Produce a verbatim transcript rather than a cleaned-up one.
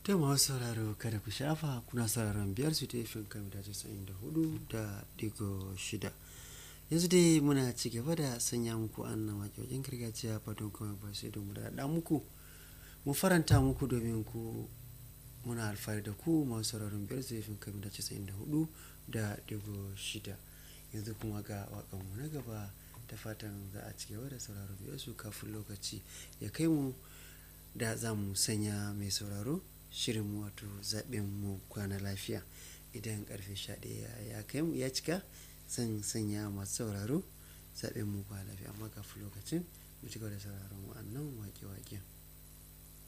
Ta masu sauraro kada ku shafa kuna sauraron biyar su ta ifin kamita casa'in da hudu da digo shida. Yanzu dai muna ci gaba da sanya muku annan waƙoƙin gargajiya ba don kuma ba sai don mu daɗa muku mu faranta muku domin ku muna alfahari da ku masu sauraron biyar su ta ifin kamita casa'in da hudu da digo shida. Yanzu kuma ga waƙanmu na gaba ta fatan za a ci gaba da sauraron biyar su kafin lokaci ya kai mu da za mu sanya mai sauraro shirin mu wato zaɓen mu kwana lafiya. Idan ƙarfe sha ɗaya ya kai mu ya cika zan sanya masu sauraro zaɓen mu kwana lafiya, amma kafin lokacin mu ci gaba da sauraron wa'annan waƙe-waƙen.